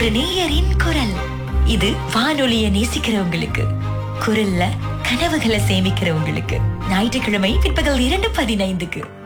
ஒரு நேயரின் குரல். இது வானொலியை நேசிக்கிறவங்களுக்கு, குரல்ல கனவுகளை சேமிக்கிறவங்களுக்கு. ஞாயிற்றுக்கிழமை பிற்பகல் 2:15